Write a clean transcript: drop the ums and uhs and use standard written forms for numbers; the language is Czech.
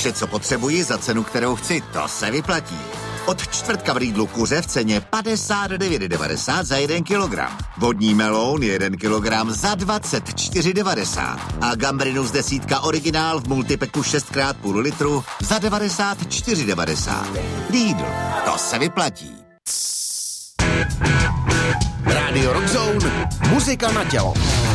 Vše, co potřebuji za cenu, kterou chci, to se vyplatí. Od čtvrtka v Lidlu kuře v ceně 59,90 za 1 kilogram. Vodní meloun 1 kilogram za 24,90. A gambrinus 10 originál v multipeku 6x půl litru za 94,90. Lidl, to se vyplatí. Radio Rock Zone, muzika na tělo.